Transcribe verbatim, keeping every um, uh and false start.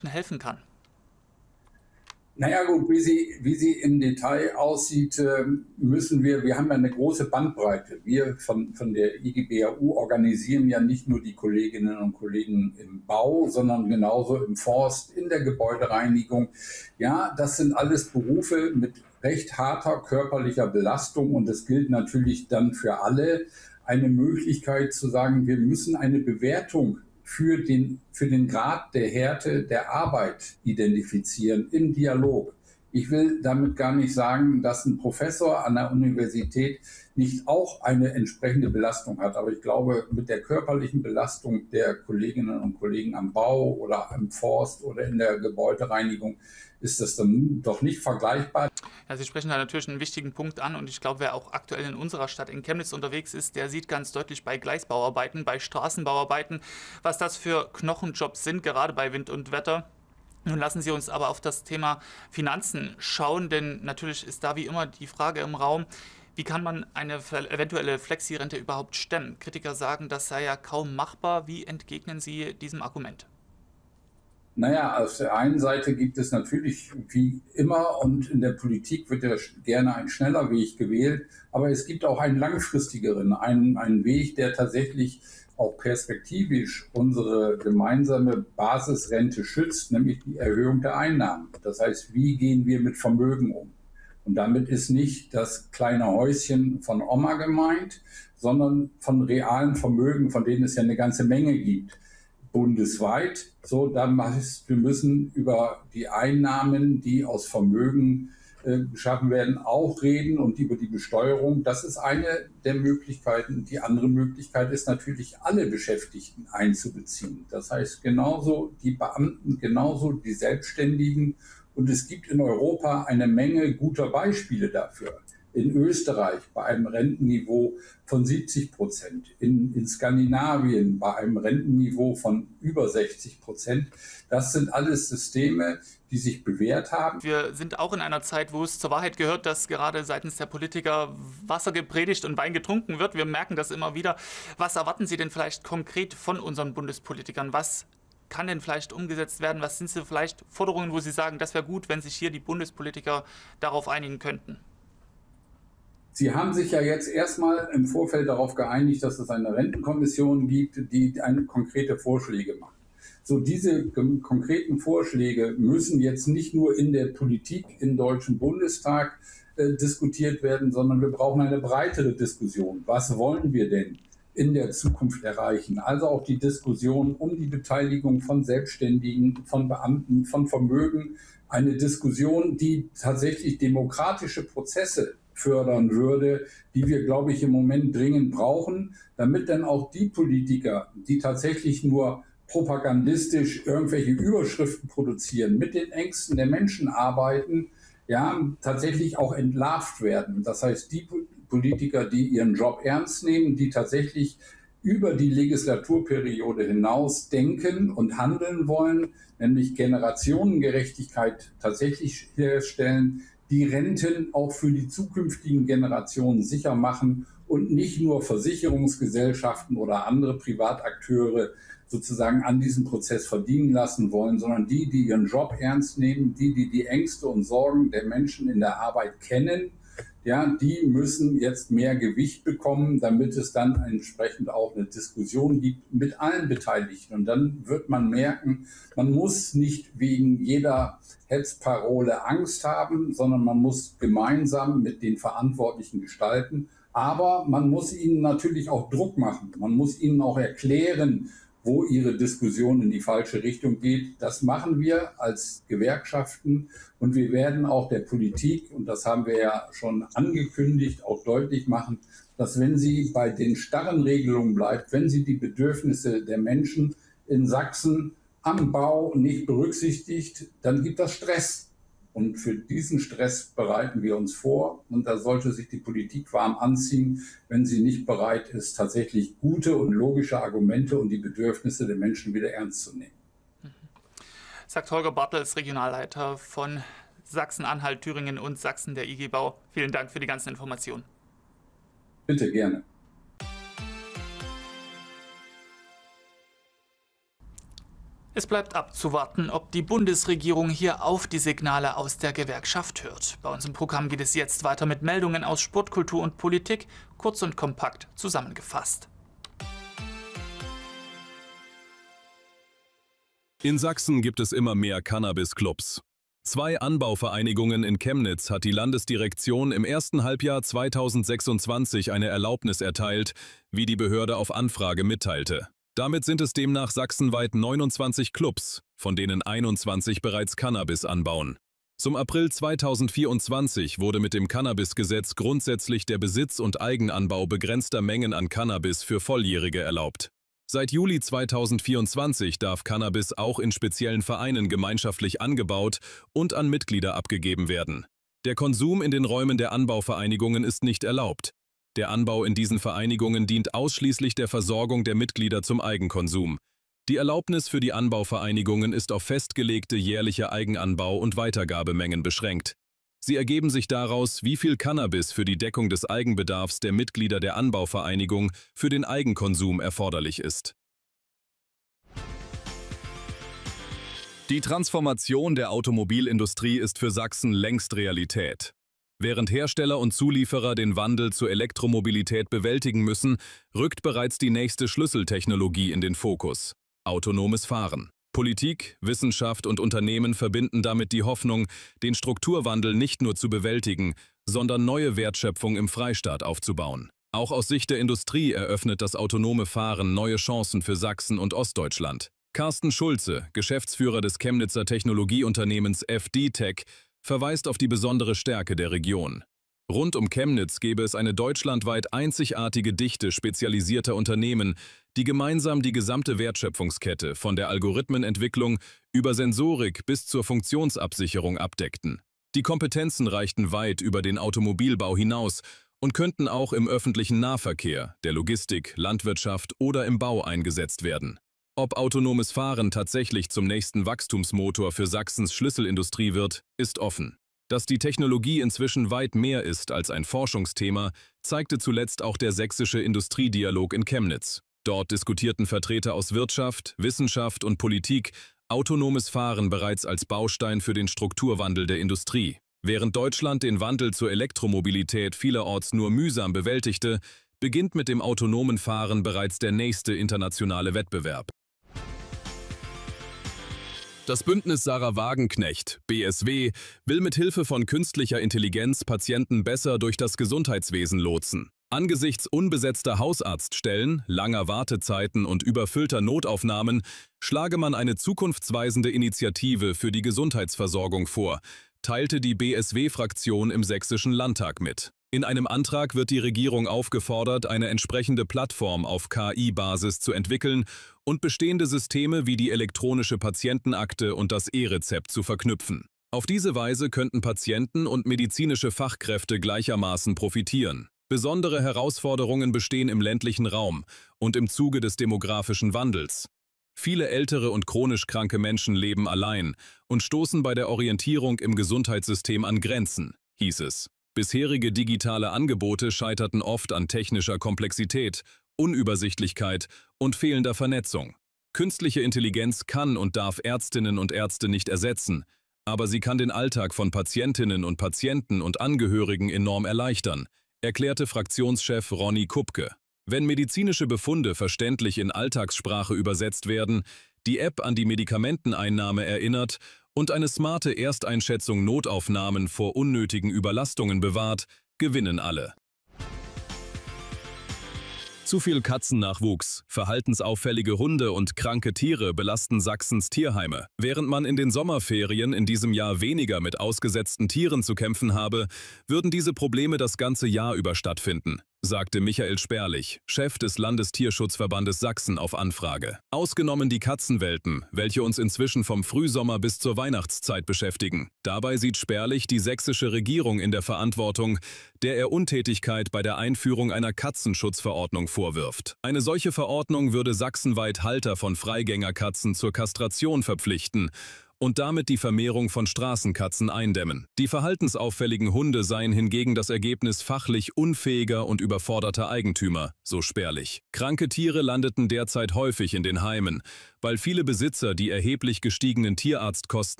helfen kann? Naja gut, wie sie, wie sie im Detail aussieht, äh, müssen wir, wir haben ja eine große Bandbreite. Wir von, von der I G B A U organisieren ja nicht nur die Kolleginnen und Kollegen im Bau, sondern genauso im Forst, in der Gebäudereinigung. Ja, das sind alles Berufe mit recht harter körperlicher Belastung und es gilt natürlich dann für alle eine Möglichkeit zu sagen, wir müssen eine Bewertung für den, für den Grad der Härte der Arbeit identifizieren im Dialog. Ich will damit gar nicht sagen, dass ein Professor an der Universität nicht auch eine entsprechende Belastung hat. Aber ich glaube, mit der körperlichen Belastung der Kolleginnen und Kollegen am Bau oder am Forst oder in der Gebäudereinigung ist das dann doch nicht vergleichbar. Ja, Sie sprechen da natürlich einen wichtigen Punkt an und ich glaube, wer auch aktuell in unserer Stadt in Chemnitz unterwegs ist, der sieht ganz deutlich bei Gleisbauarbeiten, bei Straßenbauarbeiten, was das für Knochenjobs sind, gerade bei Wind und Wetter. Nun lassen Sie uns aber auf das Thema Finanzen schauen, denn natürlich ist da wie immer die Frage im Raum, wie kann man eine eventuelle Flexi-Rente überhaupt stemmen? Kritiker sagen, das sei ja kaum machbar. Wie entgegnen Sie diesem Argument? Naja, auf der einen Seite gibt es natürlich wie immer und in der Politik wird ja gerne ein schneller Weg gewählt, aber es gibt auch einen langfristigeren, einen, einen Weg, der tatsächlich auch perspektivisch unsere gemeinsame Basisrente schützt, nämlich die Erhöhung der Einnahmen. Das heißt, wie gehen wir mit Vermögen um? Und damit ist nicht das kleine Häuschen von Oma gemeint, sondern von realen Vermögen, von denen es ja eine ganze Menge gibt bundesweit. So, dann heißt, wir müssen über die Einnahmen, die aus Vermögen äh, geschaffen werden, auch reden und über die Besteuerung. Das ist eine der Möglichkeiten. Die andere Möglichkeit ist natürlich, alle Beschäftigten einzubeziehen. Das heißt, genauso die Beamten, genauso die Selbstständigen. Und es gibt in Europa eine Menge guter Beispiele dafür. In Österreich bei einem Rentenniveau von siebzig Prozent, in, in Skandinavien bei einem Rentenniveau von über sechzig Prozent. Das sind alles Systeme, die sich bewährt haben. Wir sind auch in einer Zeit, wo es zur Wahrheit gehört, dass gerade seitens der Politiker Wasser gepredigt und Wein getrunken wird. Wir merken das immer wieder. Was erwarten Sie denn vielleicht konkret von unseren Bundespolitikern? Was kann denn vielleicht umgesetzt werden? Was sind so vielleicht Forderungen, wo Sie sagen, das wäre gut, wenn sich hier die Bundespolitiker darauf einigen könnten? Sie haben sich ja jetzt erstmal im Vorfeld darauf geeinigt, dass es eine Rentenkommission gibt, die eine konkrete Vorschläge macht. So, diese konkreten Vorschläge müssen jetzt nicht nur in der Politik im Deutschen Bundestag äh, diskutiert werden, sondern wir brauchen eine breitere Diskussion. Was wollen wir denn in der Zukunft erreichen? Also auch die Diskussion um die Beteiligung von Selbstständigen, von Beamten, von Vermögen. Eine Diskussion, die tatsächlich demokratische Prozesse fördern würde, die wir, glaube ich, im Moment dringend brauchen, damit dann auch die Politiker, die tatsächlich nur propagandistisch irgendwelche Überschriften produzieren, mit den Ängsten der Menschen arbeiten, ja, tatsächlich auch entlarvt werden. Das heißt, die Politiker, die ihren Job ernst nehmen, die tatsächlich über die Legislaturperiode hinaus denken und handeln wollen, nämlich Generationengerechtigkeit tatsächlich herstellen, die Renten auch für die zukünftigen Generationen sicher machen und nicht nur Versicherungsgesellschaften oder andere Privatakteure sozusagen an diesem Prozess verdienen lassen wollen, sondern die, die ihren Job ernst nehmen, die, die die Ängste und Sorgen der Menschen in der Arbeit kennen, ja, die müssen jetzt mehr Gewicht bekommen, damit es dann entsprechend auch eine Diskussion gibt mit allen Beteiligten. Und dann wird man merken, man muss nicht wegen jeder Hetzparole Angst haben, sondern man muss gemeinsam mit den Verantwortlichen gestalten. Aber man muss ihnen natürlich auch Druck machen. Man muss ihnen auch erklären, wo ihre Diskussion in die falsche Richtung geht. Das machen wir als Gewerkschaften und wir werden auch der Politik, und das haben wir ja schon angekündigt, auch deutlich machen, dass wenn sie bei den starren Regelungen bleibt, wenn sie die Bedürfnisse der Menschen in Sachsen am Bau nicht berücksichtigt, dann gibt das Stress. Und für diesen Stress bereiten wir uns vor. Und da sollte sich die Politik warm anziehen, wenn sie nicht bereit ist, tatsächlich gute und logische Argumente und die Bedürfnisse der Menschen wieder ernst zu nehmen. Sagt Holger Bartels, Regionalleiter von Sachsen-Anhalt, Thüringen und Sachsen der I G Bau. Vielen Dank für die ganzen Informationen. Bitte, gerne. Es bleibt abzuwarten, ob die Bundesregierung hier auf die Signale aus der Gewerkschaft hört. Bei uns im Programm geht es jetzt weiter mit Meldungen aus Sport, Kultur und Politik, kurz und kompakt zusammengefasst. In Sachsen gibt es immer mehr Cannabis-Clubs. Zwei Anbauvereinigungen in Chemnitz hat die Landesdirektion im ersten Halbjahr zweitausendsechsundzwanzig eine Erlaubnis erteilt, wie die Behörde auf Anfrage mitteilte. Damit sind es demnach sachsenweit neunundzwanzig Clubs, von denen einundzwanzig bereits Cannabis anbauen. Zum April zweitausendvierundzwanzig wurde mit dem Cannabisgesetz grundsätzlich der Besitz und Eigenanbau begrenzter Mengen an Cannabis für Volljährige erlaubt. Seit Juli zweitausendvierundzwanzig darf Cannabis auch in speziellen Vereinen gemeinschaftlich angebaut und an Mitglieder abgegeben werden. Der Konsum in den Räumen der Anbauvereinigungen ist nicht erlaubt. Der Anbau in diesen Vereinigungen dient ausschließlich der Versorgung der Mitglieder zum Eigenkonsum. Die Erlaubnis für die Anbauvereinigungen ist auf festgelegte jährliche Eigenanbau- und Weitergabemengen beschränkt. Sie ergeben sich daraus, wie viel Cannabis für die Deckung des Eigenbedarfs der Mitglieder der Anbauvereinigung für den Eigenkonsum erforderlich ist. Die Transformation der Automobilindustrie ist für Sachsen längst Realität. Während Hersteller und Zulieferer den Wandel zur Elektromobilität bewältigen müssen, rückt bereits die nächste Schlüsseltechnologie in den Fokus: autonomes Fahren. Politik, Wissenschaft und Unternehmen verbinden damit die Hoffnung, den Strukturwandel nicht nur zu bewältigen, sondern neue Wertschöpfung im Freistaat aufzubauen. Auch aus Sicht der Industrie eröffnet das autonome Fahren neue Chancen für Sachsen und Ostdeutschland. Carsten Schulze, Geschäftsführer des Chemnitzer Technologieunternehmens F D Tech, verweist auf die besondere Stärke der Region. Rund um Chemnitz gäbe es eine deutschlandweit einzigartige Dichte spezialisierter Unternehmen, die gemeinsam die gesamte Wertschöpfungskette von der Algorithmenentwicklung über Sensorik bis zur Funktionsabsicherung abdeckten. Die Kompetenzen reichten weit über den Automobilbau hinaus und könnten auch im öffentlichen Nahverkehr, der Logistik, Landwirtschaft oder im Bau eingesetzt werden. Ob autonomes Fahren tatsächlich zum nächsten Wachstumsmotor für Sachsens Schlüsselindustrie wird, ist offen. Dass die Technologie inzwischen weit mehr ist als ein Forschungsthema, zeigte zuletzt auch der sächsische Industriedialog in Chemnitz. Dort diskutierten Vertreter aus Wirtschaft, Wissenschaft und Politik autonomes Fahren bereits als Baustein für den Strukturwandel der Industrie. Während Deutschland den Wandel zur Elektromobilität vielerorts nur mühsam bewältigte, beginnt mit dem autonomen Fahren bereits der nächste internationale Wettbewerb. Das Bündnis Sarah Wagenknecht, B S W, will mit Hilfe von künstlicher Intelligenz Patienten besser durch das Gesundheitswesen lotsen. Angesichts unbesetzter Hausarztstellen, langer Wartezeiten und überfüllter Notaufnahmen schlage man eine zukunftsweisende Initiative für die Gesundheitsversorgung vor, teilte die B S W-Fraktion im Sächsischen Landtag mit. In einem Antrag wird die Regierung aufgefordert, eine entsprechende Plattform auf K I-Basis zu entwickeln und bestehende Systeme wie die elektronische Patientenakte und das E-Rezept zu verknüpfen. Auf diese Weise könnten Patienten und medizinische Fachkräfte gleichermaßen profitieren. Besondere Herausforderungen bestehen im ländlichen Raum und im Zuge des demografischen Wandels. Viele ältere und chronisch kranke Menschen leben allein und stoßen bei der Orientierung im Gesundheitssystem an Grenzen, hieß es. Bisherige digitale Angebote scheiterten oft an technischer Komplexität, Unübersichtlichkeit und fehlender Vernetzung. Künstliche Intelligenz kann und darf Ärztinnen und Ärzte nicht ersetzen, aber sie kann den Alltag von Patientinnen und Patienten und Angehörigen enorm erleichtern, erklärte Fraktionschef Ronny Kupke. Wenn medizinische Befunde verständlich in Alltagssprache übersetzt werden, die App an die Medikamenteneinnahme erinnert und eine smarte Ersteinschätzung Notaufnahmen vor unnötigen Überlastungen bewahrt, gewinnen alle. Zu viel Katzennachwuchs, verhaltensauffällige Hunde und kranke Tiere belasten Sachsens Tierheime. Während man in den Sommerferien in diesem Jahr weniger mit ausgesetzten Tieren zu kämpfen habe, würden diese Probleme das ganze Jahr über stattfinden, sagte Michael Sperlich, Chef des Landestierschutzverbandes Sachsen auf Anfrage. Ausgenommen die Katzenwelpen, welche uns inzwischen vom Frühsommer bis zur Weihnachtszeit beschäftigen. Dabei sieht Sperlich die sächsische Regierung in der Verantwortung, der er Untätigkeit bei der Einführung einer Katzenschutzverordnung vorwirft. Eine solche Verordnung würde sachsenweit Halter von Freigängerkatzen zur Kastration verpflichten und damit die Vermehrung von Straßenkatzen eindämmen. Die verhaltensauffälligen Hunde seien hingegen das Ergebnis fachlich unfähiger und überforderter Eigentümer, so Sperlich. Kranke Tiere landeten derzeit häufig in den Heimen, weil viele Besitzer die erheblich gestiegenen Tierarztkosten